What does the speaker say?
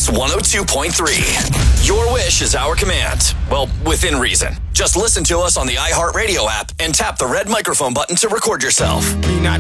Kicks 102.3. Your wish is our command. Well, within reason. Just listen to us on the iHeartRadio app and tap the red microphone button to record yourself.